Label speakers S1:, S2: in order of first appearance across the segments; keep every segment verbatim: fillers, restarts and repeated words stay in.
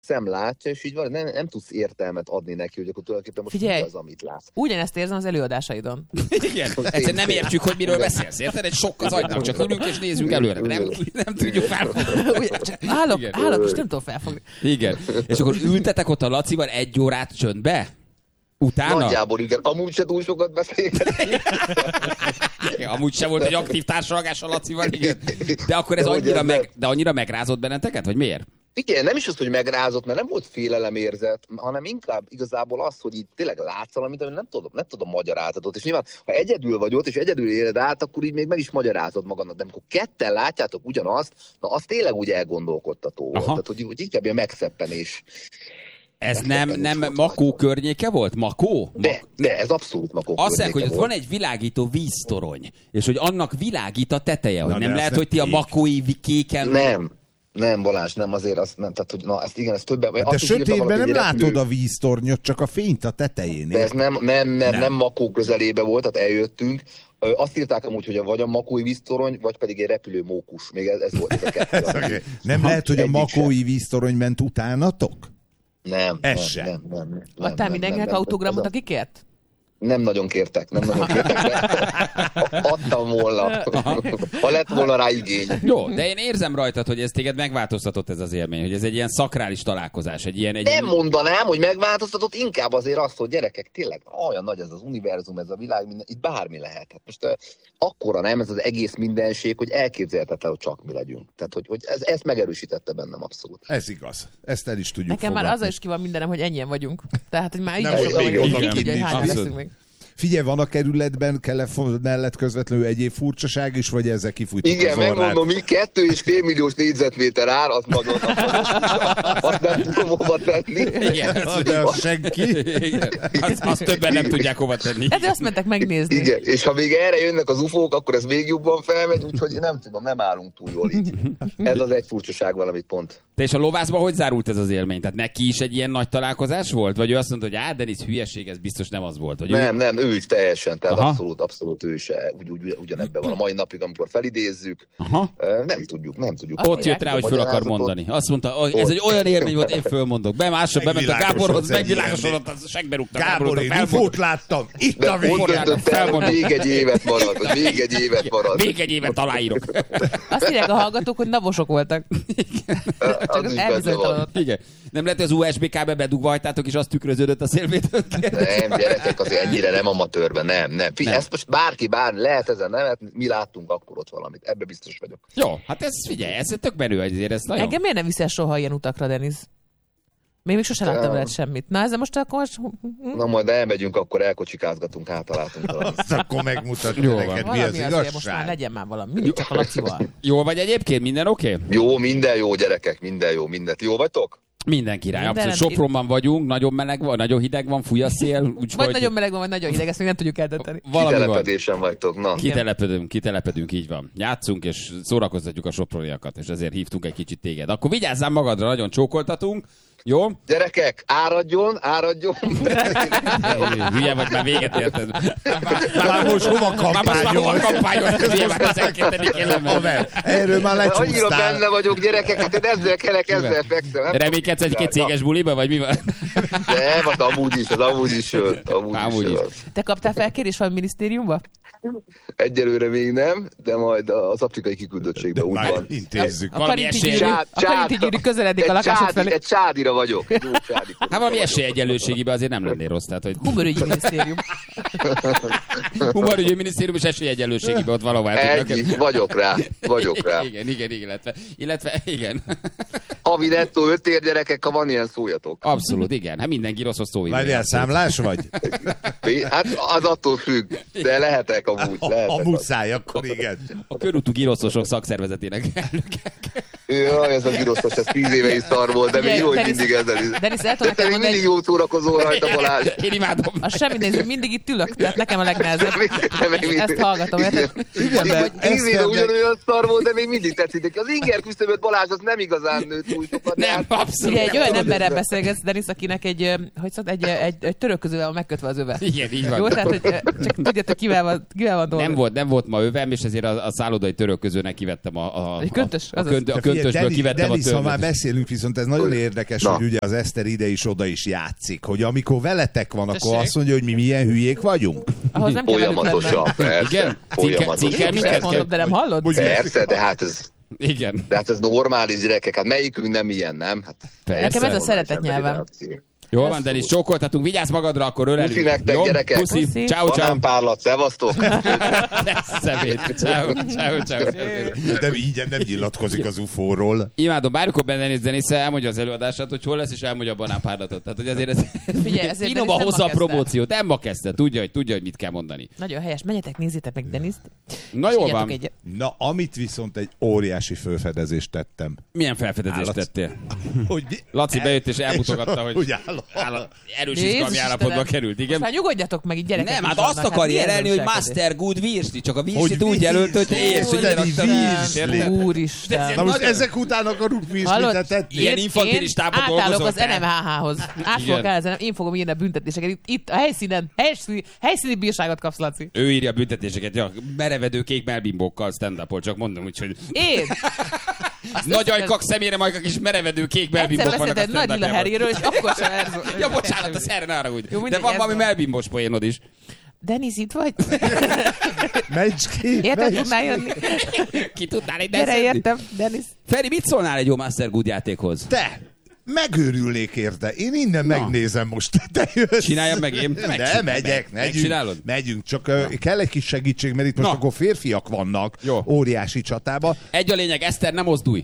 S1: szem látja, és így van, nem, nem tudsz értelmet adni neki, hogy akkor tulajdonképpen most
S2: Figyelj,
S1: mi az, amit látsz.
S2: Ugyanezt érzem az előadásaidon.
S3: Igen, egyszerűen nem értjük, hogy miről beszélsz, érted? Egy sok az agynak, csak ülünk és nézzünk előre. Nem, nem tudjuk felfogni.
S2: Állok,
S3: Igen.
S2: állok, és nem tudom felfogni.
S3: Igen. És akkor ültetek ott a Lacival egy órát csöndbe? Utána?
S1: Nagyjából igen, amúgy se túl sokat beszélgetünk.
S3: Amúgy se volt egy aktív társalgás a Lacival, igen. De akkor ez annyira, meg, de annyira megrázott benneteket, vagy miért?
S1: Igen, nem is az, hogy megrázott, mert nem volt félelemérzet, hanem inkább igazából az, hogy így tényleg látsz valamit, amit nem tudom, nem tudom magyarázatot. És nyilván, ha egyedül vagy ott, és egyedül éled át, akkor így még meg is magyarázod magadnak. De amikor ketten látjátok ugyanazt, na az tényleg úgy elgondolkodtató volt. Tehát, hogy, hogy inkább ilyen megszeppenés.
S3: Ez nem, nem Makó környéke volt? Makó?
S1: De, de ez abszolút Makó
S3: Azt mondják, hogy ott
S1: volt.
S3: van egy világító víztorony, és hogy annak világít a teteje, hogy
S4: Na,
S3: nem lehet,
S4: nem
S3: hogy ti a
S4: kék.
S3: makói kéken...
S1: Nem. Nem, Balázs, nem, azért azt nem, tehát, hogy na, ezt igen, ez többen...
S4: De sötétben nem látod a víztornyot, csak a fényt a tetején.
S1: De ez nem, nem, nem, nem Makó közelébe volt, tehát eljöttünk. Azt írták amúgy, hogy vagy a makói víztorony, vagy pedig egy repülő mókus. Még ez, ez volt ez a kettő.
S4: Okay. Nem lehet, hogy a makói víztorony ment utánatok?
S1: Nem.
S4: Ez
S1: nem,
S4: sem.
S1: Nem, nem, nem,
S2: Adtál
S1: nem,
S2: mindenkinek
S1: nem,
S2: autogramot,
S1: nem,
S2: aki kért?
S1: Nem nagyon kértek, nem nagyon kértek, de adtam volna, ha lett volna rá igény.
S3: Jó, de én érzem rajtad, hogy ez téged megváltoztatott ez az élmény, hogy ez egy ilyen szakrális találkozás, egy ilyen... Egy
S1: Nem mondanám, hogy megváltoztatott, inkább azért azt, hogy gyerekek, tényleg olyan nagy ez az univerzum, ez a világ, minden, itt bármi lehet. Hát most uh, akkora nem ez az egész mindenség, hogy elképzelhetetlen, hogy csak mi legyünk. Tehát, hogy, hogy ez, ezt megerősítette bennem abszolút.
S4: Ez igaz. Ezt el is tudjuk
S2: Nekem
S4: fogadni.
S2: már azzal is ki van mindenem, hogy ennyien vagyunk. Tehát, hogy már így
S4: Nem,
S2: is
S4: hogy
S2: sokan
S4: még
S2: vagyunk,
S4: oda
S2: hogy tudja, hogy
S4: nincs.
S2: hányan
S4: Abszolút.
S2: leszünk még.
S4: Figyelj, van a kerületben telefon mellett közvetlenül egyéb furcsaság is, vagy ezzel kifújtuk
S1: Igen,
S4: az orrát?
S1: megmondom, mi kettő és fél milliós négyzetméter ár, az nagyon, azt nem tudom hova tenni.
S3: Igen,
S4: Na, de az senki.
S3: Igen. Azt, azt többen nem tudják hova tenni.
S2: Hát de azt mentek megnézni.
S1: Igen, és ha még erre jönnek az ufók, akkor ez még jobban felmegy, úgyhogy nem tudom, nem állunk túl jól így. Ez az egy furcsaság valamit pont.
S3: Te és a lovászban hogy zárult ez az élmény? Tehát neki is egy ilyen nagy találkozás volt? Vagy ő azt mondta, hogy á, Denis, hülyeség, ez biztos nem az volt? Vagy
S1: Nem,
S3: ő...
S1: nem, ő is teljesen, tehát
S3: Aha.
S1: abszolút, abszolút ő is úgy, úgy, ugyanebben van a mai napig, amikor felidézzük.
S3: Aha.
S1: Nem tudjuk, nem tudjuk.
S3: Ott jött rá, hogy föl akar mondani. Azt mondta, hogy ez egy olyan élmény volt, én fölmondok. Bemásra, bement a Gáborhoz, megvilágosodott, az segbe rúgta
S4: Gábor, én ufót láttam. Itt
S1: De
S4: a
S1: ott
S4: vége.
S1: döntött el, hogy még egy évet marad, hogy még egy évet marad.
S3: Még egy évet aláírok.
S2: Azt írják a hallgatók, hogy navosok voltak. Csak
S1: Az
S2: az
S1: is benne van.
S2: elbizonytalanodott.
S3: Igen. Nem lehet, hogy az u es bé kábe bedugva hagytátok, és azt tükröződött a szélvédőn?
S1: Nem, gyerekek, azért ennyire nem amatőrben, nem, nem. Figyelj, ezt most bárki, bár lehet ezen nevet, mi láttunk akkor ott valamit, ebbe biztos vagyok.
S3: Jó, hát ez figyelj, ez tök menő azért, ez nagyon...
S2: Engem miért nem viszel soha ilyen utakra, Denis? Még még sosem láttam veled semmit. Na, ezzel most akkor...
S1: Na majd elmegyünk, akkor elkocsikázgatunk, átalátunk valamit.
S4: Azt akkor megmutatja
S3: Jó van.
S4: neked, mi az
S2: Valami azért, most már
S4: igazság.
S2: legyen már valami. Mindig csak a Lacival.
S3: Jól vagy egyébként? Minden oké? Okay?
S1: Jó, minden jó, gyerekek, minden jó, mindent. Jó vagytok?
S3: Minden király.
S2: Minden
S3: Abszolút Sopronban vagyunk, nagyon meleg van, nagyon hideg van, fúj a szél. Úgyhogy
S2: Vagy nagyon meleg van, vagy nagyon hideg, ezt még nem tudjuk eldönteni.
S3: valami van.
S1: Kitelepedésen vagytok, na.
S3: Kitelepedünk, kitelepedünk, így van. Játszunk és szórakoztatjuk a soproniakat, és ezért hívtunk egy kicsit téged. Akkor vigyázzál magadra, nagyon csókoltatunk. Jó?
S1: Gyerekek, áradjon, áradjon.
S3: Hülye vagy, már véget érted.
S4: Már most hova
S3: Már most már hova
S4: kampányol?
S3: kampányol? Hülye már tizenkettedik élemben.
S4: Erről már
S1: Annyira
S4: lecsúsztál.
S1: benne vagyok, gyerekek, hát én ezzel kelek, ezzel fekszem. Nem
S3: Reménykedsz egy-két céges buliba, vagy mi van?
S1: Nem, az amúgy is, az amúgy is jön. Amúgy,
S3: Amúgy
S1: is.
S3: is.
S1: jön.
S2: Te kaptál felkérés valami minisztériumba?
S1: Egyelőre még nem, de majd az afrikai kiküldöttségben úgy
S4: Már
S1: van.
S4: intézzük.
S2: A
S3: Valami
S2: karinti
S3: esély.
S2: gyűrű,
S1: Csá-
S2: a karinti gyűrű közeledik a
S1: egy,
S2: lakásod
S1: csádi,
S2: felé.
S1: egy csádira vagyok. Jó csádi.
S3: Hát valami esélyegyenlőségiben azért nem lennél rossz. Tehát, hogy
S2: Humorügyi minisztérium.
S3: humorügyi minisztérium és esélyegyenlőségiben ott valahol el tudnak.
S1: Ennyi, vagyok rá, vagyok rá.
S3: Igen, igen, igen, illetve, illetve igen.
S1: Havi nettó ötér, gyerekek, ha van ilyen, szóljatok.
S3: Abszolút, igen. Hát mindenki rossz, hogy szóljon.
S4: Várjál, számlás vagy?
S1: Hát az attól függ, de lehetek amúgy.
S4: A,
S1: Lehetek.
S4: a muszáj, akkor igen.
S3: A körútú giroszosok szakszervezetének elnöke.
S1: Jaj, ez a giroszos, ez tíz éve is szar volt, de még jó, hogy
S2: Denis-
S1: mindig ezzel is.
S2: Denis, el
S1: De
S2: tudom
S1: te
S2: neked
S1: még
S2: mondani,
S1: mindig jó szórakozol rajta, Balázs.
S3: Én imádom.
S2: az semmi néző, mindig itt ülök, tehát nekem a legnehezebb.
S1: De még mindig-
S2: Ezt hallgatom, érted?
S4: Igen, de
S1: Hogy tíz
S4: ezt
S1: éve
S4: kell-
S1: ugyanolyan szar volt, de még mindig tetszik neki. Az inger küszöböt Balázs, az nem igazán nő túl sokat. de
S3: Nem,
S1: hát-
S3: abszolút.
S2: Ugye egy olyan emberrel beszélgetsz, Denis, akinek egy, ö, hogy szólt, egy, egy, egy törölközővel van megkötve az öve.
S3: Igen, így van.
S2: Jó, tehát, hogy ö, csak tudjátok, kivel van, kivel van dolga.
S3: Nem volt, nem volt ma övem, és ezért a, a szállodai törölközőnek kivettem a, a,
S2: Egy köntös,
S3: a, a,
S2: azaz.
S3: könt, a
S4: De figyelj,
S3: öltösből kivettem
S4: Denis,
S3: a
S4: ha már
S3: törmet.
S4: beszélünk, viszont ez nagyon érdekes,
S1: Na.
S4: hogy ugye az Eszter ide is oda is játszik, hogy amikor veletek van, akkor
S2: Tessék.
S4: azt mondja, hogy mi milyen hülyék vagyunk.
S2: Ahhoz nem kell velük
S1: Folyamatosan,
S2: lennem.
S1: persze.
S3: Igen? Cinke- cinkel
S2: Minket
S3: minket?
S2: mondod, de nem hallod?
S1: Persze, de hát ez...
S3: Igen.
S1: De hát ez normális gyerekek, hát melyikünk nem ilyen, nem? Hát
S2: Nekem ez a szeretett
S1: emberi
S2: nyelvem.
S1: reakció.
S3: Jól van, Denis, csókoltatunk, vigyázz magadra, akkor ölelünk.
S1: Puszi nektek,
S3: Jó?
S1: gyerekek.
S3: Puszi,
S2: Puszi.
S3: ciao, ciao.
S1: Banánpárlat, szevasztok!
S3: Szemét, ciao, ciao, ciao.
S4: De így nem nyilatkozik az ufóról.
S3: Imádom, bármikor benne Denis, Denis elmondja az előadását, hogy hol lesz, és elmondja a banánpárlatot. Tehát, hogy azért ez
S2: Figyelj, ezért
S3: finoman
S2: Denis nem
S3: hozza a
S2: ma kezdte.
S3: promóciót. Nem ma kezdte, tudja, hogy, tudja, hogy mit kell mondani.
S2: Nagyon helyes. Menjetek, nézzétek meg Deniszt.
S3: Na jól
S2: Írjatok
S3: van.
S2: Egy...
S4: Na, amit viszont egy óriási felfedezést tettem.
S3: Milyen felfedezést
S4: Állat.
S3: tettél?
S4: Hogy
S3: Laci bejött és elmutogatta, hogy
S4: Úgy áll.
S3: áll- erős
S2: Jézus
S3: izgalmi állapotba
S2: Istenem.
S3: került,
S2: Most
S3: igen.
S2: már nyugodjatok meg, így gyerekek
S5: Nem,
S2: is
S5: hát
S2: vannak,
S5: azt akarja
S2: milyen
S5: jelelni, hogy
S2: önselkedés.
S5: Master Good Virsli, csak a
S4: Hogy
S5: Virslit úgy jelölt, hogy
S4: virsli.
S5: érsz, hogy
S4: Hogy
S5: lerakta
S4: virsli.
S5: virsli.
S2: Úristen.
S4: Na most
S3: Nagyon-
S4: ezek után akarunk
S2: Hallod?
S4: vízslitet
S3: Ilyen
S2: Én-
S3: infantilis
S2: én
S3: tápot
S2: átállok
S3: dolgozol
S2: az
S3: te?
S2: en em há há-hoz. Át
S3: Igen.
S2: fogok állni, én fogom írni a büntetéseket. Itt, itt a helyszínen, helyszíni, helyszíni bírságot kapsz, Laci.
S3: Ő írja a büntetéseket, ja, merevedő kék melbimbókkal stand-upol, csak mondom, úgyhogy
S2: Én! Azt
S3: nagy
S2: össze-
S3: ajkak, szemére majkak és merevedő kék
S2: Egyszer
S3: melbimbók vannak a
S2: beszélted Nagy Lila
S3: stand-upjában.
S2: Harryről, és akkor sem erről.
S3: Ja, bocsánat, az erre ne arra úgy.
S2: Jó,
S3: De
S2: mindegy,
S3: van
S2: ez
S3: valami
S2: van.
S3: melbimbós poénod is.
S2: Denis, itt vagy?
S4: Menj ki!
S2: Érted,
S4: menj
S2: tudnál jönni?
S3: Ki tudnál egy
S2: Gyere,
S3: beszélni?
S2: értem, Denis.
S3: Feri, mit szólnál egy jó Master Good játékhoz?
S4: Te! Megőrülnék érte. Én innen megnézem most. Te jössz.
S3: Csináljam meg én?
S4: De
S3: Megcsinálom.
S4: megyek,
S3: Megcsinálod?
S4: megyünk. Megyünk, csak uh, kell egy kis segítség, mert itt most
S3: Na.
S4: akkor férfiak vannak
S3: Jó.
S4: óriási csatába.
S3: Egy a lényeg, Eszter, nem mozdulj.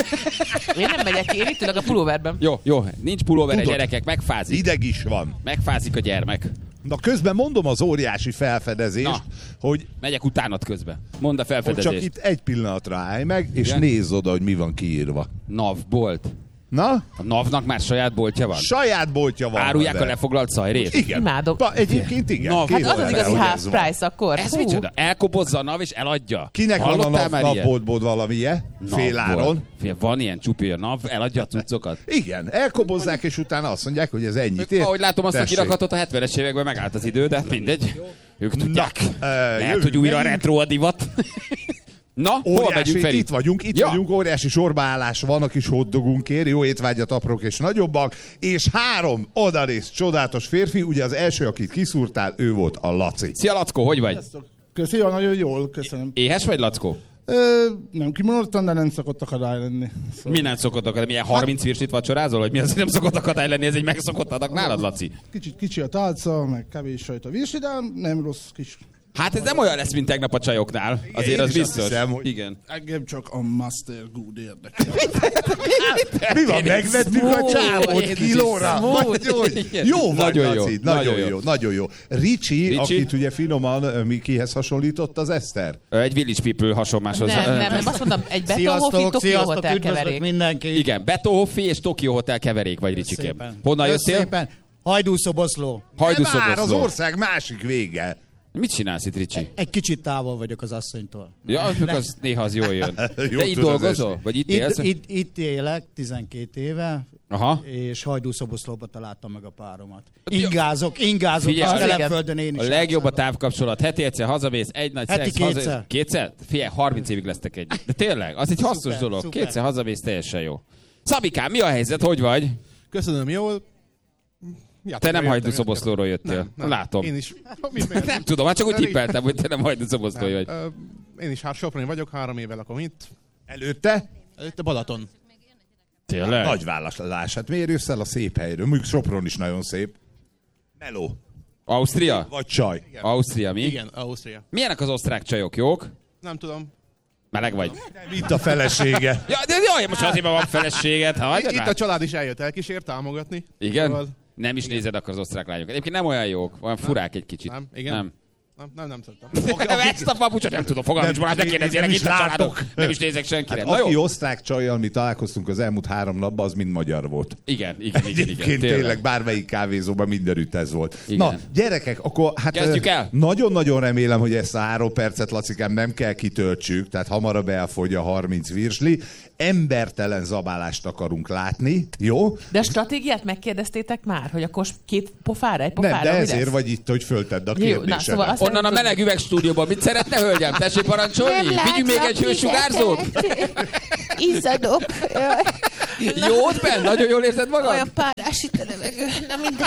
S2: Én nem megyek ki, én itt ülök a pulóverben.
S3: Jó, jó, nincs pulóvere,
S4: Tudod.
S3: gyerekek, megfázik.
S4: Ideg is van.
S3: Megfázik a gyermek.
S4: Na közben mondom az óriási felfedezést,
S3: Na.
S4: hogy,
S3: Megyek utánad közbe. Mondd a
S4: hogy csak
S3: felfedezést.
S4: itt egy pillanatra állj meg, és
S3: Igen.
S4: nézz oda, hogy mi van kiírva.
S3: NAV bolt.
S4: Na?
S3: A NAV-nak már saját boltja van?
S4: Saját boltja van.
S3: Árulják
S4: de.
S3: a lefoglalt szajrét?
S4: Igen.
S2: Imádom.
S4: Pa, egyébként igen.
S3: Na,
S2: Hát
S4: Képzeld
S2: az az
S4: el,
S2: igazi
S4: hogy
S2: half
S4: ez van.
S2: price akkor.
S3: Ez
S2: Hú.
S3: micsoda? Elkobozza a NAV és eladja?
S4: Kinek
S3: Hallottál
S4: van a
S3: már
S4: nap,
S3: ilyet?
S4: napboltból valamilyen? Féláron.
S3: NAV-ból. Fél, van ilyen csupi, a NAV eladja a cuccokat?
S4: Igen, elkobozzák, és utána azt mondják, hogy ez ennyit ér.
S3: Ahogy látom azt a
S4: Tessék.
S3: kirakatot, a hetvenes években megállt az idő, de hát mindegy. Ők tudják.
S4: Na,
S3: Lehet,
S4: jövünk,
S3: hogy újra
S4: megyünk.
S3: retro a divat. Na, hol
S4: Óriási,
S3: megyünk, Feri?
S4: itt vagyunk, itt
S3: Ja.
S4: vagyunk, óriási sorbaállás van a kis hotdogunkért, jó étvágyat aprók és nagyobbak, és három odarész csodálatos férfi, ugye az első, akit kiszúrtál, ő volt a Laci.
S3: Szia, Lackó, hogy vagy?
S6: Köszi, jó, nagyon jól, köszönöm.
S3: Éhes vagy, Lackó?
S6: Ö, nem kimondottam, de nem szokott akadály lenni. Szóval
S3: Mi nem szokott akadály? Milyen harminc virsit vacsorázol? Vagy mi az, hogy nem szokott akadály lenni? Ez egy megszokott adag nálad, Laci?
S6: kicsit kicsi a tálca, meg kevés sajt a virsi, de nem rossz kis.
S3: Hát ez nem olyan lesz, mint tegnap a csajoknál. Azért
S4: én
S3: az
S4: is azt
S3: biztos.
S4: hiszem, hogy-
S3: Igen.
S6: Engem csak a Master Good érdekel.
S4: Mi van, megvettük a csávót
S3: Jézus
S4: kilóra?
S2: Istenem.
S4: Vagy hogy? Jó vagy,
S3: Nagyon jó,
S4: Laci, nagyon
S3: nagyon
S4: jó,
S3: jó.
S4: nagyon jó. Ricsi,
S3: Ricsi?
S4: akit ugye finoman ö, mi kihez hasonlított az Eszter?
S3: Egy Village People hasonláshoz.
S2: Nem, nem, nem, azt mondom, egy Betonhofi Tokyo Hotel keverék.
S5: mindenki.
S3: Igen, Beto Hoffi és Tokyo Hotel keverék vagy, Ricsikém.
S5: Szépen.
S3: Honnan jöttél?
S5: Szépen. Hajdúszoboszló.
S4: De már az
S3: Hajdúszoboszló.
S4: ország másik vége.
S3: Mit csinálsz itt, Ricsi?
S5: Egy kicsit távol vagyok az asszonytól.
S3: Ja, az, az néha az jól jön.
S4: Jó
S3: De itt
S4: tudod
S3: dolgozol?
S4: esni.
S3: Vagy itt
S5: Itt,
S3: élsz?
S5: itt, itt élek tizenkét éve,
S3: Aha.
S5: és Hajdúszoboszlóba találtam meg a páromat. Ingázok, ingázok,
S3: Figyelj,
S5: a
S3: az
S5: Kelenföldön én is.
S3: A legjobb a
S5: játszom.
S3: távkapcsolat. Heti egyszer hazamész, egy nagy
S5: Heti
S3: szex, haza...
S5: kétszer.
S3: Kétszer? Figyelj, harminc évig lesztek együtt. De tényleg, az egy hasznos
S5: Szuper,
S3: dolog.
S5: szuper.
S3: Kétszer hazamész, teljesen jó. Szabikám, mi a helyzet? Hogy vagy?
S7: Köszönöm, jól.
S3: Te nem Hajdúszoboszlóról jöttél.
S7: Nem, nem.
S3: Látom.
S7: Én is. Mit miért?
S3: Nem tudom, hát csak úgy
S7: Nem,
S3: tippeltem, hogy te nem Hajdúszoboszlói vagy.
S7: Ö, Én is hát Soproni vagyok, három éve lakom itt.
S4: Előtte?
S7: Előtte Balaton.
S3: Tényleg?
S4: Nagy választás. Hát miért jössz el a szép helyről? Mondjuk Sopron is nagyon szép. Meló.
S3: Ausztria?
S4: Vagy csaj.
S3: Ausztria, mi?
S7: Igen, Ausztria.
S3: Milyenek az osztrák csajok, jók?
S7: Nem tudom.
S3: Meleg vagy?
S4: Itt a felesége.
S3: Ja, de jaj, most azért van feleséged. Ha
S7: Itt a család is eljött elkísért támogatni.
S3: Igen?
S7: Szóval
S3: Nem is nézed akkor az osztrák lányokat. Egyébként nem olyan jók, olyan furák egy kicsit.
S7: Nem, igen.
S3: Nem.
S7: Nem, nem, nem szoktam.
S3: Ezt a papucsot nem tudom, fogalmam
S4: Nem,
S3: is van, ne
S4: nem,
S3: kérdezzének
S4: nem
S3: itt
S4: is
S3: a családok.
S4: látok.
S3: Nem is nézek senkire.
S4: Hát
S3: Na
S4: aki
S3: jó.
S4: osztrák csajjal mi találkoztunk az elmúlt három napban, az mind magyar volt.
S3: Igen, igen, igen, igen.
S4: Egyébként tényleg bármelyik kávézóban mindenütt ez volt.
S3: Igen.
S4: Na, gyerekek, akkor hát
S3: Kezdjük
S4: ö,
S3: el.
S4: nagyon-nagyon remélem, hogy ezt a három percet, Lacikám, nem kell kitöltsük, tehát hamarabb elfogy a harminc virsli. Embertelen zabálást akarunk látni, jó?
S2: De a stratégiát megkérdeztétek már, hogy akkor két pofára, egy pofára,
S4: Nem, de
S2: mi
S4: ezért
S2: lesz?
S4: vagy itt, hogy föltedd a
S2: Jó, na,
S4: kérdésedet.
S2: szóval azt
S3: Onnan onnan a meleg üvegstúdióban. Mit szeretne, hölgyem? Tessék parancsolni? Vigyünk még egy hősugárzót?
S8: Izzadok.
S3: Jó ott benn? Nagyon jól érzed magad?
S8: Olyan párás itt a levegő. Na mindegy.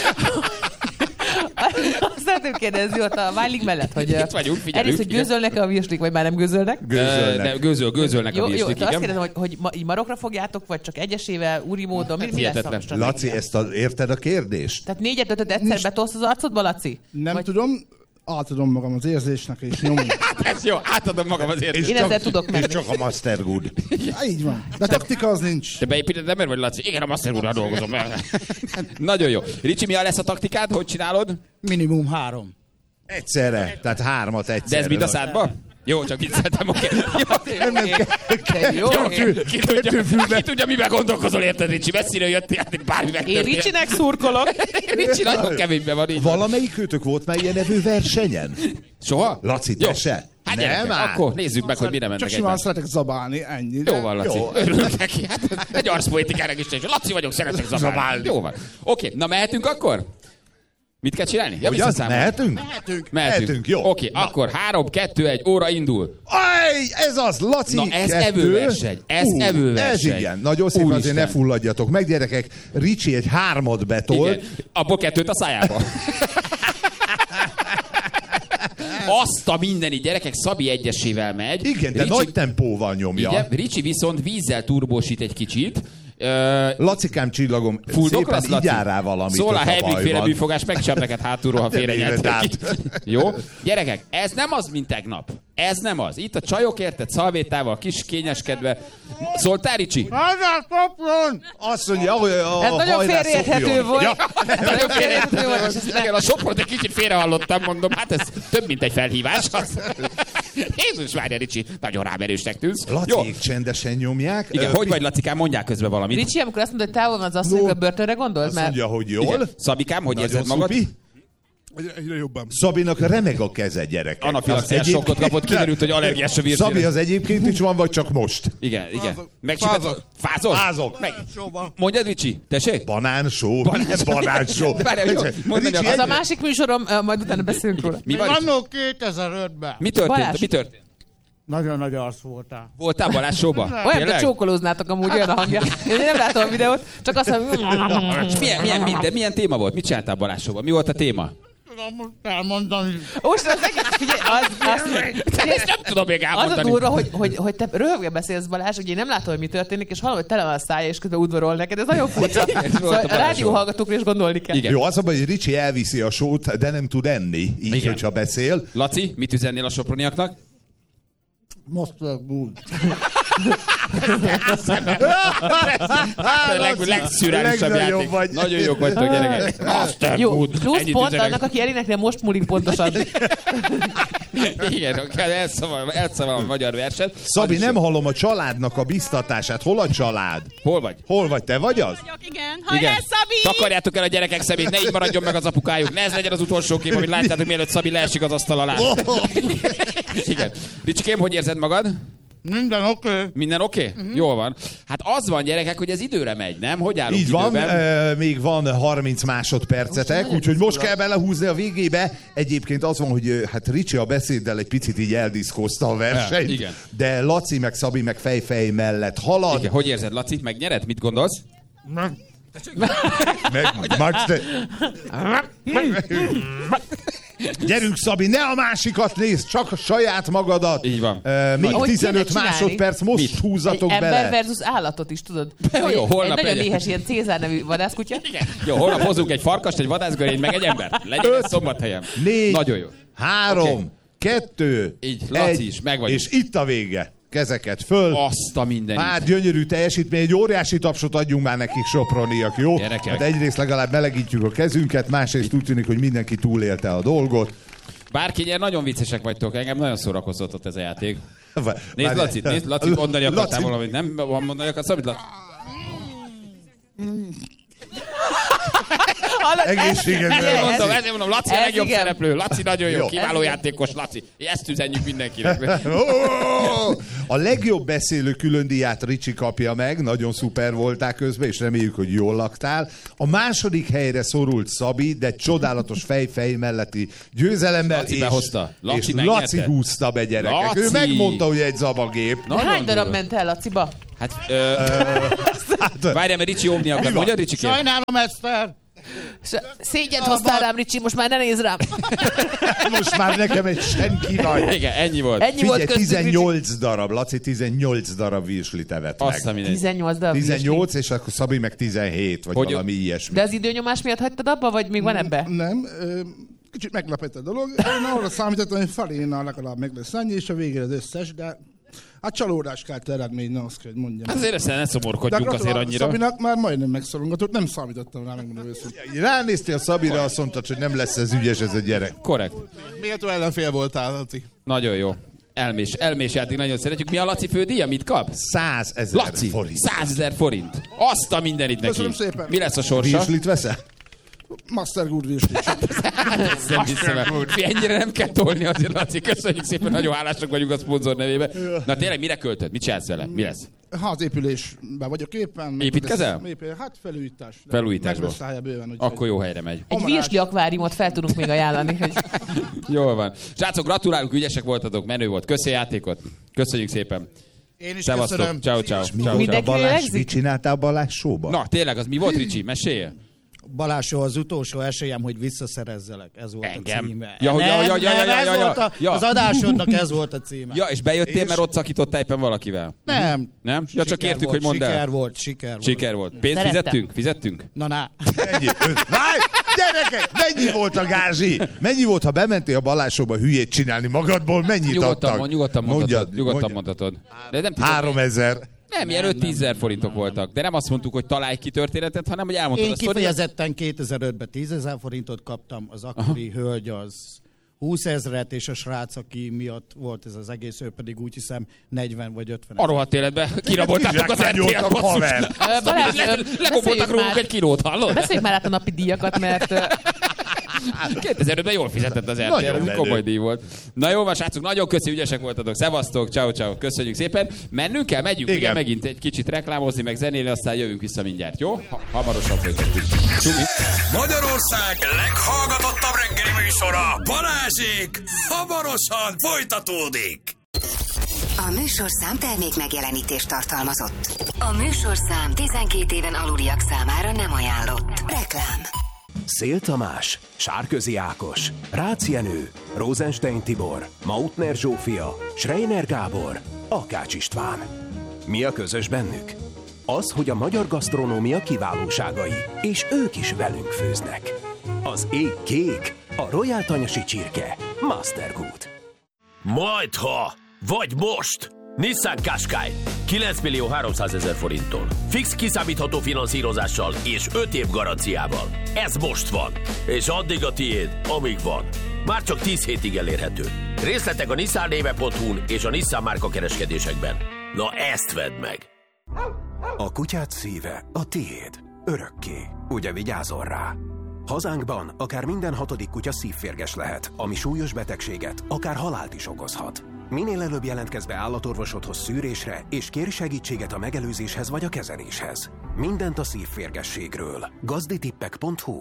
S2: Azt szeretném kérdezni ott a Válig mellett, hogy
S3: itt vagyunk, figyelünk.
S2: Egyrészt, hogy gőzölnek-e a virslik, vagy már nem gőzölnek?
S4: Gőzölnek.
S3: De gőzöl, gőzölnek
S2: Jó,
S3: a
S2: jó,
S3: virslik,
S2: de azt
S3: igen.
S2: kérdezem, hogy, hogy ma, így marokra fogjátok, vagy csak egyesével, úri módon? Mi, mi lesz a
S3: Hihetetlen.
S2: stratégia?
S4: Laci, ezt a, érted a kérdést?
S2: Tehát négyet, ötöt egyszer betolsz az arcodba, Laci?
S6: Nem
S2: Vagy...
S6: tudom, átadom magam az érzésnek, és nyomom.
S3: Hát ez jó, átadom magam az érzést.
S2: Én ezzel tudok
S4: És
S2: menni.
S4: csak a Master Good.
S6: Ja, így van. De taktika az nincs.
S3: Te beépíted ember vagy, Laci? Igen, a Master Good-ra dolgozom. Nagyon jó. Ricsi, mi lesz a taktikád? Hogy csinálod?
S5: Minimum három.
S4: Egyszerre, tehát hármat egyszerre.
S3: De ez mind a szádba? Jó, csak vicceltem, oké. Okay.
S2: Jó,
S3: Jó, ki tudja, ki tudja, miben gondolkozol, érted, Ricsi? Messziről jöttél, hát bármi
S2: én
S3: megtörtént.
S2: Ricsinek szurkolok.
S3: Ricsi nagyon keményben van így.
S4: Valamelyik őtök volt már ilyen nevű versenyen?
S3: Soha?
S4: Laci,
S3: Jó.
S4: te se?
S3: Hát
S4: nem
S3: gyerekek,
S4: áll.
S3: akkor nézzük meg, hogy mire
S6: Csak
S3: mentek
S6: simán
S3: egyben.
S6: szeretek zabálni, ennyi.
S3: Jó van, Laci.
S4: Jó.
S3: Örülök neki. Hát egy arszpoétikának is teljesen. Laci vagyok, szeretek zabálni. Jó van. Oké, na mehetünk akkor? Mit kell csinálni? Ja,
S4: Hogy az,
S3: visszaszámolni.
S4: mehetünk?
S3: Mehetünk.
S4: Mehetünk, jó.
S3: Oké, akkor három, kettő, egy, óra indul.
S4: Aj, ez az, Laci,
S3: Na, ez
S4: kettő.
S3: evőverseny, ez
S4: Ú,
S3: evőverseny.
S4: Ez igen, nagyon szépen
S3: Úristen.
S4: azért ne fulladjatok meg, gyerekek. Ricsi egy hármat betol.
S3: Igen. Abból kettőt a szájába. Azt a mindeni gyerekek, Szabi egyesével megy.
S4: Igen, de
S3: Ricsi,
S4: nagy tempóval nyomja.
S3: igen, Ricsi viszont vízzel turbósít egy kicsit. Ö,
S4: Lacikám csillagom,
S3: Fulldog
S4: szépen
S3: lesz, Laci?
S4: igyál rá valamit.
S3: Szól a
S4: ott
S3: helybig féle
S4: bajban.
S3: műfogás, megcsap neked hátulról, ha
S4: De
S3: félrenyeltek
S4: miért
S3: itt. Jó? Gyerekek, ez nem az, mint tegnap. Ez nem az. Itt a csajok, érted, szalvétával, kis kényeskedve. Szóltál, Ricsi?
S4: Azt mondja, hogy a
S2: Ez nagyon
S4: hajrá
S2: félreérthető
S4: szopjon.
S2: volt.
S4: Ja.
S2: Nagyon félreérthető volt. és ezt ne-
S3: Igen, a Sopron egy kicsit félrehallottam, mondom, hát ez több, mint egy felhívás. Jézus várja, Ricsi, nagyon rámerősnek tűnsz. Jó.
S4: Laciék csendesen nyomják.
S3: Igen,
S4: Ö,
S3: hogy vagy, Lacikám, mondják közben valamit.
S2: Ricsi, amikor azt mondod, hogy távol van az asszony,
S4: No.
S2: a börtönre gondolsz?
S4: Azt
S2: Mert
S4: mondja, hogy jól.
S3: Igen. Szabikám, hogy
S4: Nagyon
S3: érzed magad?
S4: szupi.
S7: Egyre, egyre jobban.
S4: Szabinak remeg a keze, gyerekek.
S3: Anafilaxiás
S4: Az egyébként-
S3: sokkot kapott, kiderült, hogy allergiás a virsére.
S4: Szabi az egyébként is van, vagy csak most?
S3: Igen, igen.
S7: Fázok.
S3: Megcsipett-
S7: Fázok.
S3: Fázol?
S4: Fázok.
S3: Meg.
S7: Sóban.
S3: Mondjad, Ricsi, tessék?
S4: Banánsó. Banán... Banánsó.
S3: De várjál, jó, mondd
S4: Ricsi,
S3: meg,
S2: az a
S4: egy-
S2: másik műsorom, ö, majd utána beszélünk róla.
S3: Mi van? Ricsi?
S5: Annó kétezer-ötben.
S3: Mi történt?
S2: Balázs.
S3: Mi történt?
S5: Nagyon nagy arc voltál.
S3: Voltál Balázs showba?
S2: Olyan, mint
S3: Tényleg?
S2: csókolóznátok amúgy, olyan a hangja. Én nem látom a videót, csak azt mondom,
S3: És milyen, milyen, minden, milyen téma volt? Mit csináltál Balázs showba? Mi volt a téma?
S5: Tudom most elmondani.
S2: most az egész, figyelj, az, az,
S3: Ezt nem tudom még
S2: az a
S3: elmondani.
S2: durva, hogy, hogy, hogy te röhögve beszélsz, Balázs, hogy én nem látom, hogy mi történik, és hallom, hogy tele van a szája, és közben udvarol neked. Ez nagyon furcsa.
S3: volt
S2: Szóval
S3: a
S2: a
S3: Balázs
S2: rádió
S3: show.
S2: hallgatókra is gondolni kell.
S3: Igen.
S4: Jó, az a baj, hogy Ricsi elviszi a sót, de nem tud enni, így,
S3: Igen.
S4: hogyha beszél.
S3: Laci, mit üzennél a soproniaknak?
S5: Master Good.
S3: A leg, legszürreálisabb
S4: legnagyobb
S3: játék.
S4: vagy.
S3: Nagyon jók vagytok, gyerekek. Master
S2: Jó,
S3: Good.
S2: plusz
S3: Ennyit
S2: pont
S3: üzenek.
S2: annak, aki eléneknél most múlik pontosan.
S3: Igen, elszaval, elszaval a magyar verset.
S4: Szabi,
S3: Az is
S4: nem
S3: jó.
S4: hallom a családnak a biztatását. Hol a család?
S3: Hol vagy?
S4: Hol vagy? Te vagy az?
S8: Vagyok, igen. Hajrá, Szabi!
S3: Takarjátok el a gyerekek szemét, ne így maradjon meg az apukájuk. Ne ez legyen az utolsó kép, amit látjátok, mielőtt Szabi leesik az asztal alá. Igen. Ricsikém, hogy érzed magad?
S5: Minden oké. Okay.
S3: Minden oké? Okay? Uh-huh. Jól van. Hát az van, gyerekek, hogy ez időre megy, nem? Hogy állunk
S4: Így van,
S3: időben?
S4: e, még van harminc másodpercetek, úgyhogy most kell belehúzni a végébe. Egyébként az van, hogy e, hát Ricsi a beszéddel egy picit így eldiszkozta a versenyt,
S3: Ja, igen.
S4: de Laci meg Szabi meg fejfej mellett halad.
S3: Igen. Hogy érzed, Laci? Megnyered? Mit gondolsz?
S5: Nem.
S4: Meg, Max, te... Gyerünk, Szabi, ne a másikat nézd, csak a saját magadat.
S3: Így van.
S4: E, még
S2: Ahogy
S4: tizenöt
S2: kéne csinálni.
S4: másodperc, most
S3: Mit?
S4: húzatok
S2: Egy
S4: bele.
S2: ember versus állatot is, tudod?
S3: Jó, jó,
S2: Egy-
S3: holnap
S2: Egy nagyon
S3: legyen.
S2: éhes ilyen Cézár nevű vadászkutya.
S3: Igen. Jó, holnap hozunk egy farkast, egy vadászgörényt, meg egy ember. Legyen ez Szombathelyen.
S4: Négy,
S3: Nagyon jó.
S4: három,
S3: Oké.
S4: kettő,
S3: Így, Laci
S4: egy,
S3: is, meg vagyunk.
S4: és itt a vége. Kezeket föl.
S3: Azt a mindenit.
S4: Hát gyönyörű teljesítmény, egy óriási tapsot adjunk már nekik, soproniak, jó?
S3: Gyerekek.
S4: Hát egyrészt legalább melegítjük a kezünket, másrészt úgy tűnik, hogy mindenki túlélte a dolgot.
S3: Bárki nyer, nagyon viccesek vagytok, engem nagyon szórakoztatott ez a játék. Nézd,
S4: Várj-
S3: Laci, nézd, Laci, mondani akartál
S4: Laci-
S3: valamit, nem? Mondani akartál valamit, Laci?
S4: Egészségedre.
S3: Ezért
S2: Ez-
S3: mondom, ezért mondom, Laci a
S2: ez
S3: legjobb
S2: igen.
S3: szereplő, Laci nagyon jó,
S4: Jó.
S3: kiváló játékos, Laci. Ezt üzenjük mindenkinek.
S4: Ó, A legjobb beszélő különdíját Ricsi kapja meg, nagyon szuper voltál közben, és reméljük, hogy jól laktál. A második helyre szorult Szabi, de csodálatos fej-fej melletti győzelemmel,
S3: Laci
S4: és,
S3: behozta. Laci
S4: és
S3: megnyerte.
S4: Laci húzta be, gyerekek.
S3: Laci.
S4: Ő megmondta, hogy egy zabagép.
S2: De hány darab ment el, Laciba?
S3: Hát, ö... várjál, mert Ricsi óvni akar. Mondja, Ricsi kér.
S5: Sajnálom, Eszter!
S2: Szégyent hoztál rám, Ricsi, most már ne nézz rám.
S4: Most már nekem egy senki nagy.
S3: Igen, ennyi volt.
S2: Ennyi volt
S4: Figyelj,
S2: köztük,
S4: tizennyolc darab, Laci tizennyolc darab virslit evett
S3: Azt a
S4: meg.
S3: mindegy.
S2: tizennyolc darab.
S4: tizennyolc, és akkor Szabi meg tizenhét, vagy
S3: Hogy-
S4: valami ilyesmi.
S2: De az időnyomás miatt hagytad abba, vagy még van ebbe?
S6: Nem, ö, kicsit meglepett a dolog. Én arra számítottam, hogy felénnel legalább meg lesz annyi, és a végére az összes, de hát csalódás kelt eredmény, azt kell, hogy mondjam.
S3: Hát azért ezzel ne
S6: De
S3: szomorkodjunk azért
S6: gratulálok
S3: annyira.
S6: Szabinak már majdnem megszorongatott, nem számítottam rá, megmondom őszintén.
S4: Ránéztél Szabira, azt mondtad, hogy nem lesz ez ügyes ez a gyerek.
S3: Korrekt.
S7: Méltó ellenfél voltál, Laci.
S3: Nagyon jó. Elmés, elmés játék, nagyon szeretjük. Mi a Laci fődíja? Mit kap?
S4: százezer
S3: Laci,
S4: forint.
S3: százezer forint. Azt a mindenit neki.
S6: Köszönöm szépen.
S3: Mi lesz a sorsa?
S4: Virslit veszel?
S6: Master Good virslit.
S3: Nem hiszem el. Mi ennyire nem kell tolni azért, Laci. Köszönjük szépen, nagyon hálásak vagyunk a szponzor nevébe. Na tényleg, mire költöd? Mit csinálsz vele? Mi lesz?
S6: Házépülésben vagyok éppen.
S3: Építkezel?
S6: Épül- Hát felújítás. De
S3: Felújításból.
S6: meg lesz helye bőven, úgyhogy-
S3: Akkor jó helyre megy.
S2: Egy virsli akváriumot fel tudunk még ajánlani. Hogy...
S3: Jól van. Srácok, gratulálunk, ügyesek voltatok, menő volt. Köszi a játékot. Köszönjük szépen.
S5: Én is
S3: Szevasztok.
S5: köszönöm.
S3: Ciao, ciao.
S4: Mi
S3: ciao,
S4: volt a
S2: Mindenki
S3: ciao.
S4: Balázs?
S2: lélegzik?
S4: Mit csináltál a Balázs showban?
S3: Na, tényleg, az mi volt, Ricsi? Mesélj.
S5: Balázsó, az utolsó esélyem, hogy visszaszerezzelek. Ez volt
S3: Engem?
S5: a címe.
S3: Ja, hogy- ja,
S5: Nem,
S3: ja, ja,
S5: nem,
S3: ja,
S5: ez
S3: ja, ja.
S5: volt a,
S3: Ja.
S5: Az adásodnak ez volt a címe.
S3: Ja, és bejöttél,
S5: És-
S3: mert ott szakítottál éppen valakivel.
S5: Nem.
S3: Nem? Ja, csak
S5: Siker
S3: kértük,
S5: volt,
S3: hogy mondd el.
S5: Siker volt, siker volt.
S3: Siker volt. Pénzt
S2: Szerettem.
S3: fizettünk? Fizettünk?
S5: Na, na.
S4: Mennyi? Várj! Gyerekek, mennyi volt a gázsi? Mennyi volt, ha bementél a Balázs showba hülyét csinálni magadból? Mennyit
S3: Nyugodtan,
S4: adtak?
S3: mond, nyugodtan mondhatod.
S4: Mondjad,
S3: Nyugodtan
S4: mondjad.
S3: mondhatod. De nem tudom.
S4: Háromezer.
S3: Nem, ilyen öt-tízezer forintok voltak. De nem azt mondtuk, hogy találj ki történetet, hanem hogy elmondtad
S5: Én
S3: a sztoriát.
S5: kifejezetten kétezer-ötben tízezer forintot kaptam, az akkori Aha. hölgy az húszezret, és a srác, aki miatt volt ez az egész, ő pedig úgy hiszem negyven vagy ötven.
S3: A rohadt életben kiraboltátok az er té el-t,
S4: Zsákmányoltak, haver.
S2: Balázs,
S3: Legomboltak
S2: beszéljünk
S3: rólunk
S2: már-
S3: egy kilót, hallod?
S2: Beszéljük már át a napi díjakat, mert ö,
S3: kétezer-ötben jól fizetett az er té el,
S4: Nagyon
S3: ez
S4: menő.
S3: komoly díj volt. Na jó, van, srácok, nagyon köszi, ügyesek voltatok. Szevasztok, ciao, ciao, köszönjük szépen. Mennünk kell, megyünk,
S4: Igen.
S3: igen, megint egy kicsit reklámozni, meg zenélni, aztán jövünk vissza mindjárt, jó? Ha- hamarosan folytatjuk. Csumi.
S9: Magyarország leghallgatottabb reggeli műsora, Balázsék, hamarosan folytatódik.
S10: A műsorszám termék megjelenítést tartalmazott. A műsorszám tizenkét éven aluliak számára nem ajánlott. Reklám.
S11: Szél Tamás, Sárközi Ákos, Rácz Jenő, Rosenstein Tibor, Mautner Zsófia, Schreiner Gábor, Akács István. Mi a közös bennük? Az, hogy a magyar gasztronómia kiválóságai, és ők is velünk főznek. Az ég kék, a Royal Tanyasi csirke, Mastergood.
S9: Majdha, vagy most! Nissan Qashqai kilenc millió háromszázezer forinttól. Fix kiszámítható finanszírozással és öt év garanciával. Ez most van. És addig a tiéd, amíg van. Már csak tíz hétig elérhető. Részletek a nissan néve pont hu-n és a Nissan márka kereskedésekben. Na ezt vedd meg!
S11: A kutyád szíve a tiéd. Örökké. Ugye vigyázol rá? Hazánkban akár minden hatodik kutya szívférges lehet, ami súlyos betegséget, akár halált is okozhat. Minél előbb jelentkezz be állatorvosodhoz szűrésre, és kérj segítséget a megelőzéshez vagy a kezeléshez. Mindent a szívférgességről. gazditippek pont hu.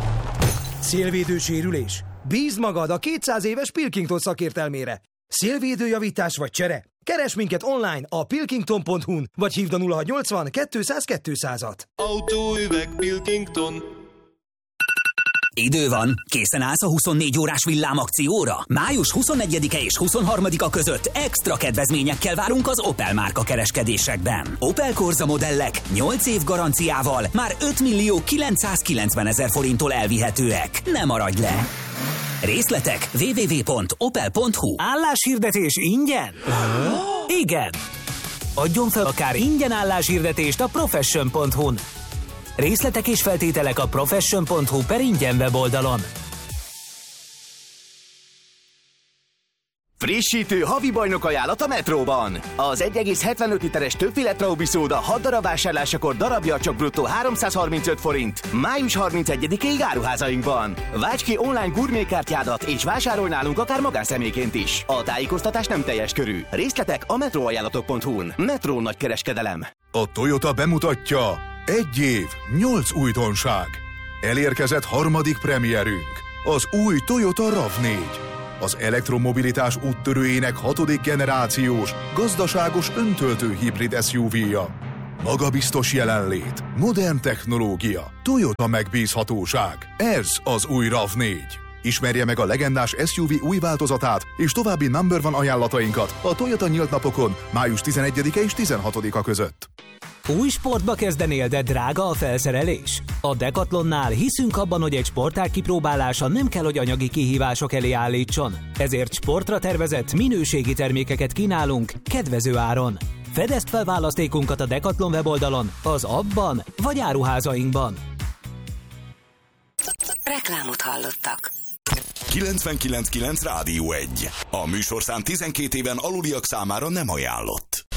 S12: Szélvédő sérülés? Bízd magad a kétszáz éves Pilkington szakértelmére. Szélvédőjavítás vagy csere? Keresd minket online a pilkington pont hu-n, vagy hívd a nulla hatszáznyolcvan kétszáz kétszázat.
S13: Autóüveg Pilkington.
S14: Idő van, készen állsz a huszonnégy órás villámakcióra? május huszonegyedike és huszonharmadika között extra kedvezményekkel várunk az Opel márka kereskedésekben. Opel Corsa modellek nyolc év garanciával már öt millió kilencszázkilencvenezer forinttól elvihetőek. Ne maradj le! Részletek double-u double-u double-u pont opel pont hu.
S12: Álláshirdetés ingyen? Igen! Adjon fel akár ingyen álláshirdetést a profession pont hu-n. Részletek és feltételek a profession pont hu per ingyen weboldalon.
S15: Frissítő havi bajnok ajánlat a Metróban. Az egy egész hetvenöt literes többféle Traubi szóda hat darab vásárlásakor darabja csak bruttó háromszázharmincöt forint. május harmincegyedikéig áruházainkban. Válts ki online gurmékártyádat és vásárolj nálunk akár magánszemélyként is. A tájékoztatás nem teljes körű. Részletek a metróajánlatok pont hu-n. Metró nagykereskedelem.
S16: A Toyota bemutatja egy év, nyolc újdonság. Elérkezett harmadik premierünk, az új Toyota ráv négy. Az elektromobilitás úttörőjének hatodik generációs, gazdaságos öntöltő hibrid es u vé-ja. Magabiztos jelenlét, modern technológia, Toyota megbízhatóság. Ez az új ráv négy. Ismerje meg a legendás es u vé új változatát és további number one ajánlatainkat a Toyota nyílt napokon május tizenegyedike és tizenhatodika között.
S14: Új sportba kezdenél, de drága a felszerelés? A Decathlonnál hiszünk abban, hogy egy sportág kipróbálása nem kell, hogy anyagi kihívások elé állítson. Ezért sportra tervezett, minőségi termékeket kínálunk kedvező áron. Fedezd fel választékunkat a Decathlon weboldalon, az appban vagy áruházainkban.
S10: Reklámot hallottak.
S17: kilencvenkilenc kilenc Rádió egy. A műsorszám tizenkét éven aluliak számára nem ajánlott.